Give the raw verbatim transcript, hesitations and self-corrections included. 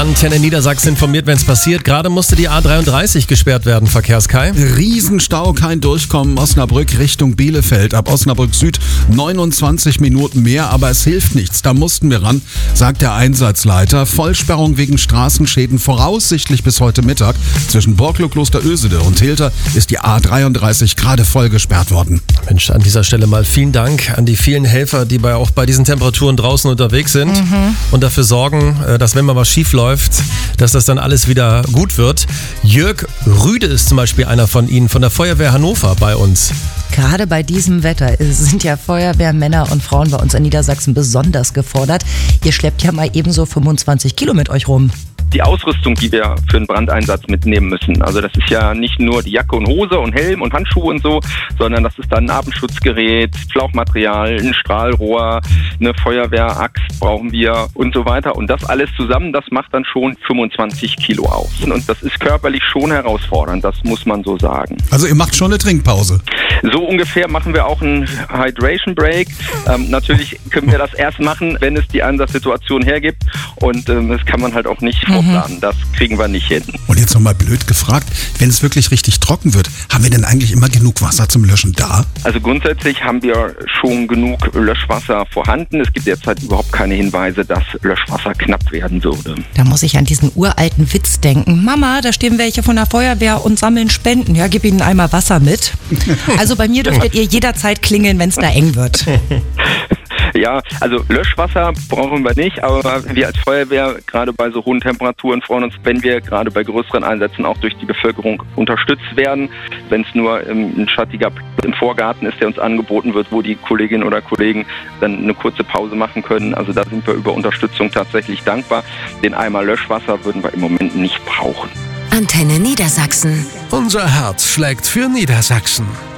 Antenne Niedersachsen informiert, wenn es passiert. Gerade musste die A dreiunddreißig gesperrt werden, Verkehrskai. Riesenstau, kein Durchkommen. Osnabrück Richtung Bielefeld. Ab Osnabrück Süd neunundzwanzig Minuten mehr, aber es hilft nichts. Da mussten wir ran, sagt der Einsatzleiter. Vollsperrung wegen Straßenschäden voraussichtlich bis heute Mittag. Zwischen Borklow, Kloster Ösede und Hilter ist die A dreiunddreißig gerade voll gesperrt worden. Mensch, an dieser Stelle mal vielen Dank an die vielen Helfer, die bei, auch bei diesen Temperaturen draußen unterwegs sind mhm. und dafür sorgen, dass wenn mal was schief läuft, dass das dann alles wieder gut wird. Jörg Rüde ist zum Beispiel einer von Ihnen, von der Feuerwehr Hannover bei uns. Gerade bei diesem Wetter sind ja Feuerwehrmänner und Frauen bei uns in Niedersachsen besonders gefordert. Ihr schleppt ja mal ebenso fünfundzwanzig Kilo mit euch rum. Die Ausrüstung, die wir für einen Brandeinsatz mitnehmen müssen. Also das ist ja nicht nur die Jacke und Hose und Helm und Handschuhe und so, sondern das ist dann ein Atemschutzgerät, Flauchmaterial, ein Strahlrohr, eine Feuerwehraxt brauchen wir und so weiter. Und das alles zusammen, das macht dann schon fünfundzwanzig Kilo aus. Und das ist körperlich schon herausfordernd, das muss man so sagen. Also ihr macht schon eine Trinkpause? So ungefähr machen wir auch einen Hydration Break. Ähm, natürlich können wir das erst machen, wenn es die Einsatzsituation hergibt. Und ähm, das kann man halt auch nicht vorplanen. Das kriegen wir nicht hin. Und jetzt nochmal blöd gefragt, wenn es wirklich richtig trocken wird, haben wir denn eigentlich immer genug Wasser zum Löschen da? Also grundsätzlich haben wir schon genug Löschwasser vorhanden. Es gibt derzeit überhaupt keine Hinweise, dass Löschwasser knapp werden würde. Da muss ich an diesen uralten Witz denken. Mama, da stehen welche von der Feuerwehr und sammeln Spenden. Ja, gib ihnen einmal Wasser mit. Also bei mir dürftet ihr jederzeit klingeln, wenn es da eng wird. Ja, also Löschwasser brauchen wir nicht, aber wir als Feuerwehr, gerade bei so hohen Temperaturen, freuen uns, wenn wir gerade bei größeren Einsätzen auch durch die Bevölkerung unterstützt werden. Wenn es nur ein schattiger Platz im Vorgarten ist, der uns angeboten wird, wo die Kolleginnen oder Kollegen dann eine kurze Pause machen können. Also da sind wir über Unterstützung tatsächlich dankbar. Den Eimer Löschwasser würden wir im Moment nicht brauchen. Antenne Niedersachsen. Unser Herz schlägt für Niedersachsen.